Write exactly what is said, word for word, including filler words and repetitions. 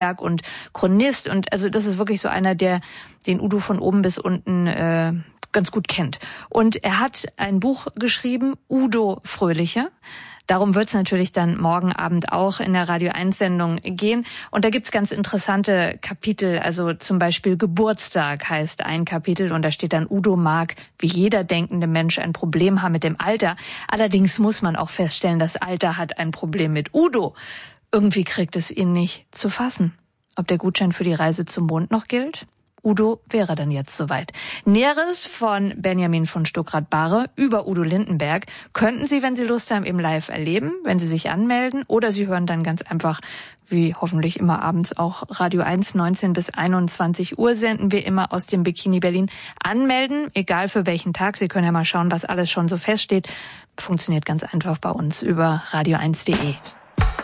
und Chronist. Und also das ist wirklich so einer, der den Udo von oben bis unten äh, ganz gut kennt. Und er hat ein Buch geschrieben, Udo Fröhliche. Darum wird es natürlich dann morgen Abend auch in der Radio eins Sendung gehen. Und da gibt's ganz interessante Kapitel. Also zum Beispiel Geburtstag heißt ein Kapitel. Und da steht dann, Udo mag wie jeder denkende Mensch ein Problem haben mit dem Alter. Allerdings muss man auch feststellen, das Alter hat ein Problem mit Udo. Irgendwie kriegt es ihn nicht zu fassen. Ob der Gutschein für die Reise zum Mond noch gilt? Udo wäre dann jetzt soweit. Näheres von Benjamin von Stuckrad-Barre über Udo Lindenberg könnten Sie, wenn Sie Lust haben, eben live erleben, wenn Sie sich anmelden. Oder Sie hören dann ganz einfach, wie hoffentlich immer abends auch Radio eins, neunzehn bis einundzwanzig Uhr senden wir immer aus dem Bikini Berlin. Anmelden, egal für welchen Tag. Sie können ja mal schauen, was alles schon so feststeht. Funktioniert ganz einfach bei uns über radio eins punkt de.